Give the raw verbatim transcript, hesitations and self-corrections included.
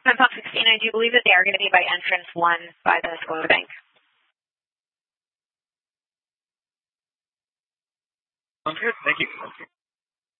on pump sixteen, I do believe that they are going to be by entrance one by the Scotiabank. Sounds good. Thank you.